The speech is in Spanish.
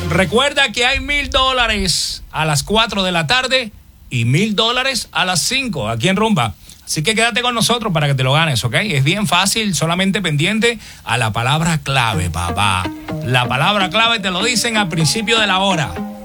Recuerda que hay $1,000 a las 4 de la tarde y $1,000 a las 5 aquí en Rumba. Así que quédate con nosotros para que te lo ganes, ¿ok? Es bien fácil, solamente pendiente a la palabra clave, papá. La palabra clave te lo dicen al principio de la hora.